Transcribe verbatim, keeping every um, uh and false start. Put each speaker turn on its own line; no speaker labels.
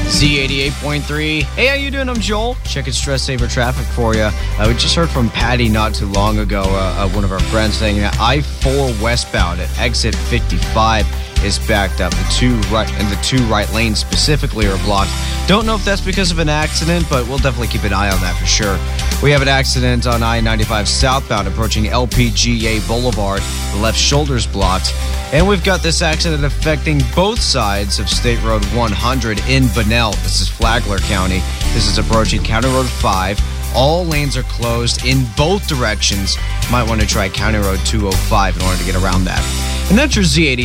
Z eighty-eight point three. Hey, how you doing? I'm Joel. Checking Stress Saver Traffic for you. Uh, we just heard from Patty not too long ago, uh, uh, one of our friends saying that I four westbound at exit fifty-five is backed up. The two right and the two right lanes specifically are blocked. Don't know if that's because of an accident, but we'll definitely keep an eye on that for sure. We have an accident on I ninety-five southbound approaching L P G A Boulevard. The left shoulder's blocked. And we've got this accident affecting both sides of State Road one hundred in Bunnell. This is Flagler County. This is approaching County Road five. All lanes are closed in both directions. Might want to try County Road two oh five in order to get around that. And that's your Z eighty.